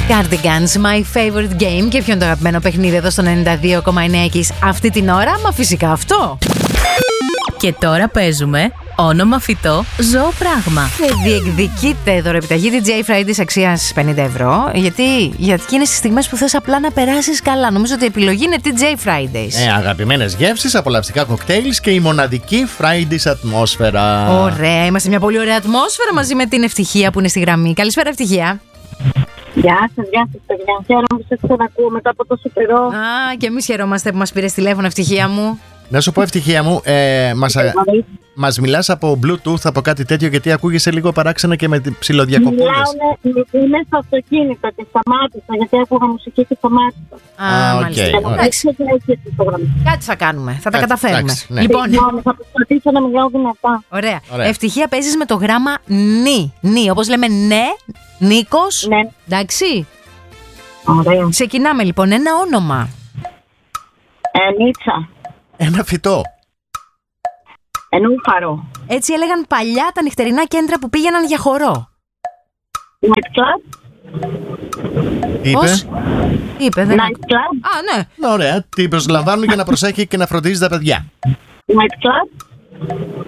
Cardigans, my favorite game. Και ποιο είναι το αγαπημένο παιχνίδι εδώ στο 92,9 Kiss αυτή την ώρα? Μα φυσικά αυτό. Και τώρα παίζουμε όνομα φυτό, ζώο πράγμα. Διεκδικείτε δωρεπιταγή DJ Fridays αξίας 50 ευρώ. Γιατί είναι στις στιγμές που θες απλά να περάσεις καλά. Νομίζω ότι η επιλογή είναι DJ Fridays. Αγαπημένες γεύσεις, απολαυστικά κοκτέιλς και η μοναδική Fridays ατμόσφαιρα. Ωραία, είμαστε μια πολύ ωραία ατμόσφαιρα μαζί με την Ευτυχία που είναι στη γραμμή. Καλησπέρα, Ευτυχία. Γεια σας, παιδιά. Χαίρομαι που σας ξανακούω μετά από τόσο καιρό. Και εμείς χαιρόμαστε που μας πήρες τηλέφωνο, Ευτυχία μου. Να σου πω, Ευτυχία μου, μας μιλάς από Bluetooth, από κάτι τέτοιο, γιατί ακούγεσαι λίγο παράξενα και με ψιλοδιακοπούλες. Είμαι στο αυτοκίνητο και σταμάτησα, γιατί άκουγα μουσική και σταμάτησα. Μάλιστα. Κάτι θα κάνουμε, θα τα καταφέρουμε. Ναι. Λοιπόν, θα προσπαθήσω να μιλάω δυνατά. Ωραία. Ευτυχία, παίζεις με το γράμμα νι, όπως λέμε ναι, Νίκος. Ναι. Εντάξει. Ωραία. Ξεκινάμε λοιπόν, ένα όνομα. Νίτσα. Ένα φυτό. Νούφαρο. Έτσι έλεγαν παλιά τα νυχτερινά κέντρα που πήγαιναν για χορό. Night club. Πώς? Είπε, δεν Night club. Ναι. Ωραία, την προσλαμβάνουν για να προσέχει και να φροντίζει τα παιδιά. Night club.